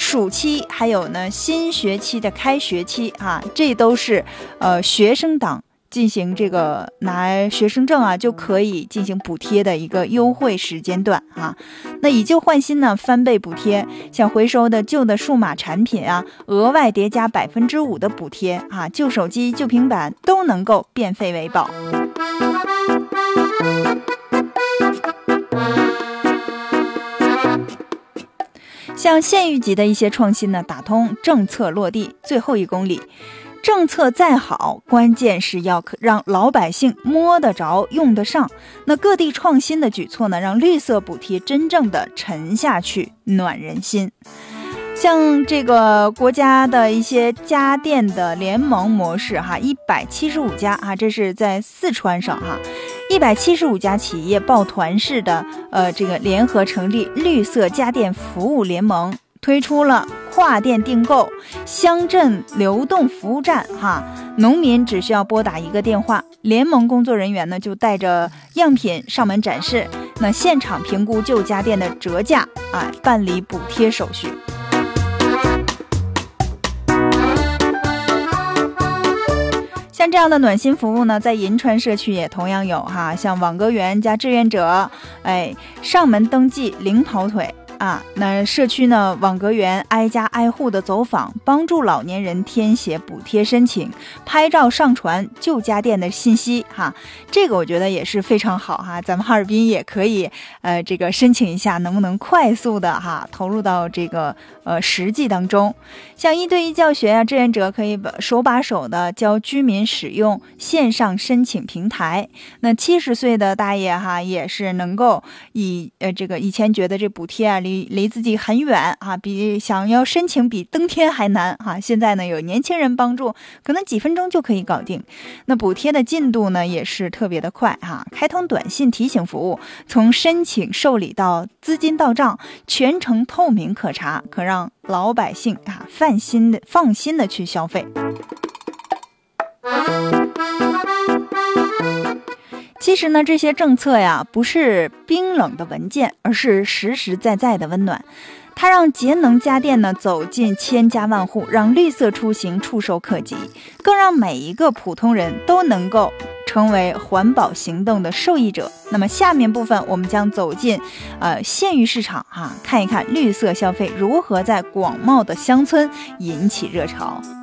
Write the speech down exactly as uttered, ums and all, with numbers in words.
暑期还有呢新学期的开学期啊，这都是呃学生党进行这个拿学生证啊就可以进行补贴的一个优惠时间段啊。那以旧换新呢，翻倍补贴，像回收的旧的数码产品啊，额外叠加百分之五的补贴啊，旧手机、旧平板都能够变废为宝。像县域级的一些创新呢，打通政策落地最后一公里。政策再好，关键是要让老百姓摸得着、用得上。那各地创新的举措呢，让绿色补贴真正的沉下去，暖人心。像这个国家的一些家电的联盟模式哈，一百七十五家啊，这是在四川省哈，一百七十五家企业抱团式的呃这个联合成立绿色家电服务联盟，推出了跨店订购、乡镇流动服务站哈，农民只需要拨打一个电话，联盟工作人员呢就带着样品上门展示，那现场评估旧家电的折价啊，办理补贴手续。像这样的暖心服务呢，在银川社区也同样有哈，像网格员加志愿者，哎，上门登记零跑腿啊，那社区呢，网格员挨家挨户的走访，帮助老年人填写补贴申请，拍照上传旧家电的信息哈，这个我觉得也是非常好哈，咱们哈尔滨也可以呃这个申请一下，能不能快速的哈投入到这个呃实际当中。像一对一教学啊，志愿者可以手把手的教居民使用线上申请平台。那七十岁的大爷哈，也是能够以呃这个以前觉得这补贴啊离离自己很远啊，比想要申请比登天还难哈。现在呢有年轻人帮助，可能几分钟就可以搞定。那补贴的进度呢也是特别的快哈，开通短信提醒服务，从申请受理到资金到账，全程透明可查，可让老百姓啊放心的放心的去消费。其实呢，这些政策呀，不是冰冷的文件，而是实实在在的温暖。它让节能家电呢走进千家万户，让绿色出行触手可及，更让每一个普通人都能够成为环保行动的受益者。那么下面部分我们将走进呃县域市场哈、啊，看一看绿色消费如何在广袤的乡村引起热潮。